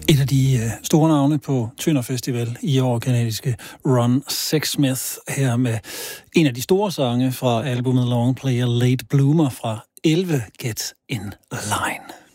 Et af de store navne på Tønder Festival i år, kanadiske Ron Sexsmith, her med en af de store sange fra albumet Long Play a Late Bloomer fra 11 Get in Line.